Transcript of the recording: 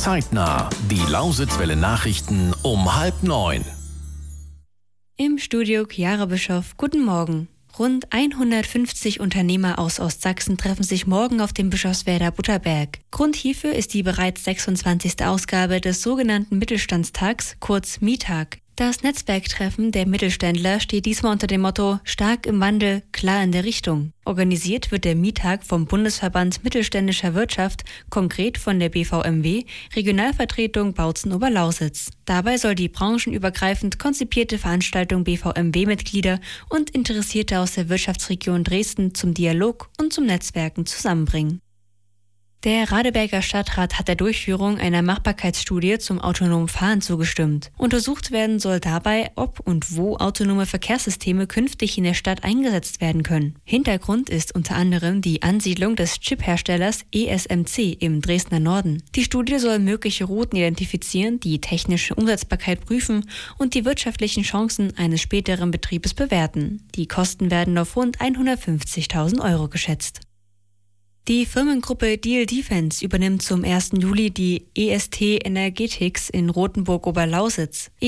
Zeitnah, die Lausitzwelle Nachrichten um 8:30. Im Studio Chiara Bischoff, guten Morgen. Rund 150 Unternehmer aus Ostsachsen treffen sich morgen auf dem Bischofswerder Butterberg. Grund hierfür ist die bereits 26. Ausgabe des sogenannten Mittelstandstags, kurz MITAG. Das Netzwerktreffen der Mittelständler steht diesmal unter dem Motto »Stark im Wandel, klar in der Richtung«. Organisiert wird der MITAG vom Bundesverband Mittelständischer Wirtschaft, konkret von der BVMW, Regionalvertretung Bautzen-Oberlausitz. Dabei soll die branchenübergreifend konzipierte Veranstaltung BVMW-Mitglieder und Interessierte aus der Wirtschaftsregion Dresden zum Dialog und zum Netzwerken zusammenbringen. Der Radeberger Stadtrat hat der Durchführung einer Machbarkeitsstudie zum autonomen Fahren zugestimmt. Untersucht werden soll dabei, ob und wo autonome Verkehrssysteme künftig in der Stadt eingesetzt werden können. Hintergrund ist unter anderem die Ansiedlung des Chipherstellers ESMC im Dresdner Norden. Die Studie soll mögliche Routen identifizieren, die technische Umsetzbarkeit prüfen und die wirtschaftlichen Chancen eines späteren Betriebes bewerten. Die Kosten werden auf rund 150.000 € geschätzt. Die Firmengruppe Diehl Defence übernimmt zum 1. Juli die EST Energetics in Rothenburg-Oberlausitz.